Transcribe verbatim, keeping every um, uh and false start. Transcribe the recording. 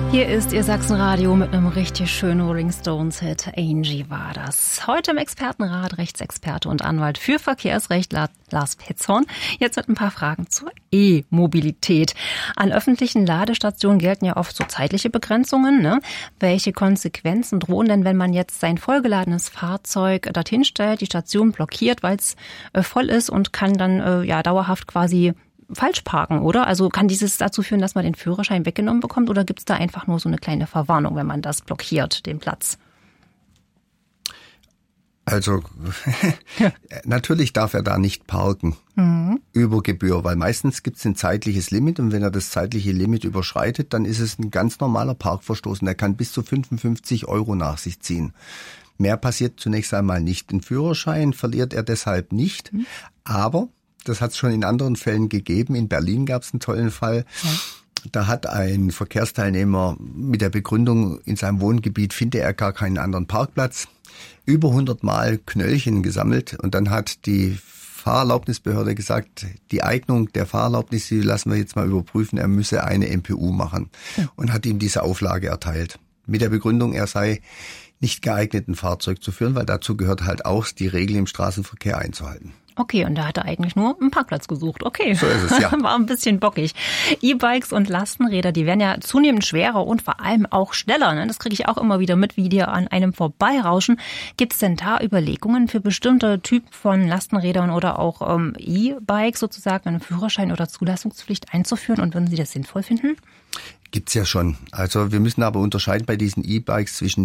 Hier ist Ihr Sachsenradio mit einem richtig schönen Rolling Stones-Hit. Angie war das. Heute im Expertenrat Rechtsexperte und Anwalt für Verkehrsrecht Lars Petzorn. Jetzt mit ein paar Fragen zur E-Mobilität. An öffentlichen Ladestationen gelten ja oft so zeitliche Begrenzungen, ne? Welche Konsequenzen drohen denn, wenn man jetzt sein vollgeladenes Fahrzeug dorthin stellt, die Station blockiert, weil es äh, voll ist und kann dann äh, ja dauerhaft quasi falsch parken, oder? Also kann dieses dazu führen, dass man den Führerschein weggenommen bekommt, oder gibt es da einfach nur so eine kleine Verwarnung, wenn man das blockiert, den Platz? Also natürlich darf er da nicht parken mhm. über Gebühr, weil meistens gibt es ein zeitliches Limit und wenn er das zeitliche Limit überschreitet, dann ist es ein ganz normaler Parkverstoß und er kann bis zu fünfundfünfzig Euro nach sich ziehen. Mehr passiert zunächst einmal nicht. Den Führerschein verliert er deshalb nicht, mhm. aber das hat es schon in anderen Fällen gegeben. In Berlin gab es einen tollen Fall. Ja. Da hat ein Verkehrsteilnehmer mit der Begründung, in seinem Wohngebiet finde er gar keinen anderen Parkplatz, über hundert Mal Knöllchen gesammelt. Und dann hat die Fahrerlaubnisbehörde gesagt, die Eignung der Fahrerlaubnis, die lassen wir jetzt mal überprüfen, er müsse eine M P U machen. Ja. Und hat ihm diese Auflage erteilt. Mit der Begründung, er sei nicht geeignet, ein Fahrzeug zu führen, weil dazu gehört halt auch, die Regeln im Straßenverkehr einzuhalten. Okay, und da hat er eigentlich nur einen Parkplatz gesucht. Okay, so ist es, ja. War ein bisschen bockig. E-Bikes und Lastenräder, die werden ja zunehmend schwerer und vor allem auch schneller. Ne? Das kriege ich auch immer wieder mit, wie die an einem vorbeirauschen. Gibt es denn da Überlegungen für bestimmte Typen von Lastenrädern oder auch ähm, E-Bikes sozusagen einen Führerschein oder Zulassungspflicht einzuführen? Und würden Sie das sinnvoll finden? Gibt's ja schon. Also wir müssen aber unterscheiden bei diesen E-Bikes zwischen